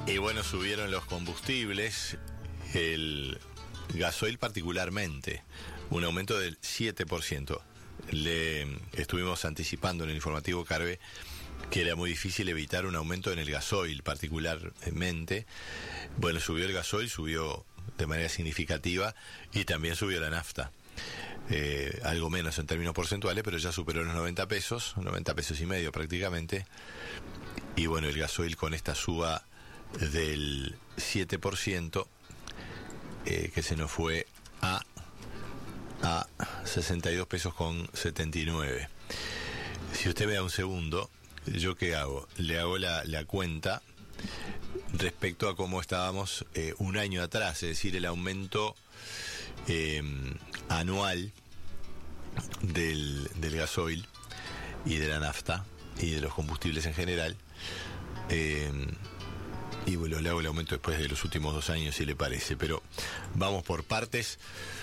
Y bueno, subieron los combustibles, el gasoil particularmente, un aumento del 7%. Le estuvimos anticipando en el informativo Carve que era muy difícil evitar un aumento en el gasoil particularmente. Bueno, subió el gasoil, subió de manera significativa, y también subió la nafta. Algo menos en términos porcentuales, pero ya superó los 90 pesos y medio prácticamente. Y bueno, el gasoil con esta suba del 7%, que se nos fue a 62 pesos con 79. Si usted me da un segundo, ¿yo qué hago? Le hago la cuenta respecto a cómo estábamos un año atrás, es decir, el aumento anual del gasoil y de la nafta y de los combustibles en general. Y bueno, le hago el aumento después de los últimos 2 años, si le parece, pero vamos por partes.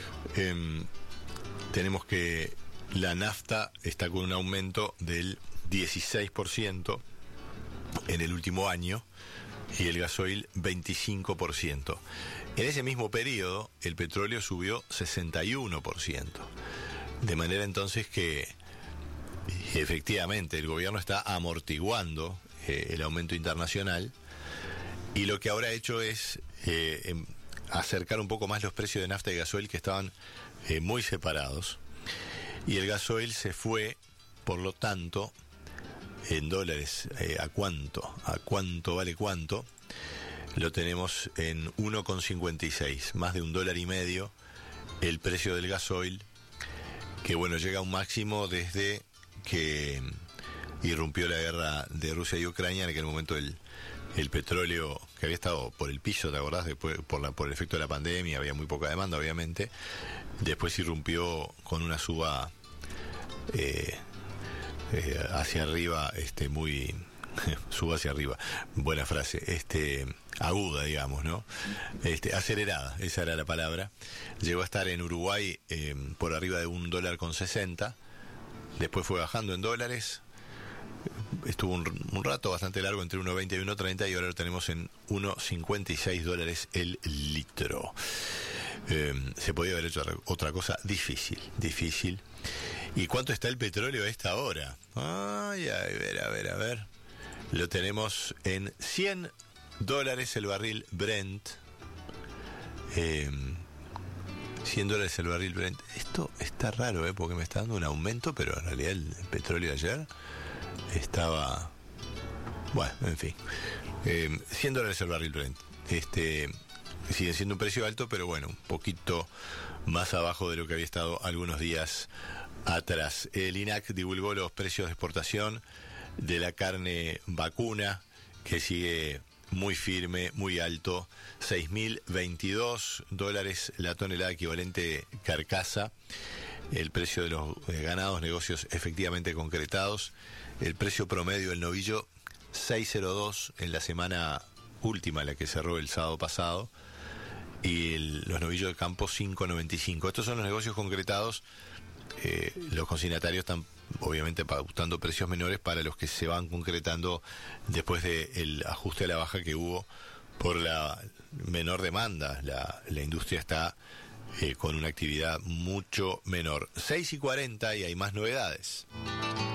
Tenemos que la nafta está con un aumento del 16% en el último año, y el gasoil 25%. En ese mismo periodo el petróleo subió 61%, de manera entonces que efectivamente el gobierno está amortiguando el aumento internacional, y lo que ahora ha hecho es acercar un poco más los precios de nafta y gasoil, que estaban muy separados, y el gasoil se fue, por lo tanto, en dólares, ¿a cuánto vale cuánto? Lo tenemos en 1,56, más de $1.50 el precio del gasoil, que bueno, llega a un máximo desde que irrumpió la guerra de Rusia y Ucrania. En aquel momento el petróleo, que había estado por el piso, ¿te acordás? Después, por el efecto de la pandemia, había muy poca demanda, obviamente. Después irrumpió con una suba hacia arriba, muy suba hacia arriba, buena frase, aguda, digamos, ¿no? Acelerada, esa era la palabra. Llegó a estar en Uruguay por arriba de $1.60, después fue bajando en dólares, estuvo un rato bastante largo entre 1.20 y 1.30, y ahora lo tenemos en $1.56 el litro. Se podía haber hecho otra cosa. Difícil. ¿Y cuánto está el petróleo a esta hora? Ay, a ver. Lo tenemos en $100 el barril Brent. $100 el barril Brent. Esto está raro, porque me está dando un aumento, pero en realidad el petróleo de ayer estaba... Bueno, en fin. $100 el barril Brent. Sigue siendo un precio alto, pero bueno, un poquito más abajo de lo que había estado algunos días atrás. El INAC divulgó los precios de exportación de la carne vacuna, que sigue muy firme, muy alto, $6.022 la tonelada equivalente carcasa. El precio de los ganados, negocios efectivamente concretados. El precio promedio del novillo, 6.02 en la semana última, la que cerró el sábado pasado, y los novillos de campo 5.95. Estos son los negocios concretados. Los consignatarios están obviamente pautando precios menores para los que se van concretando después del ajuste a la baja que hubo por la menor demanda. La industria está con una actividad mucho menor. 6:40 y hay más novedades.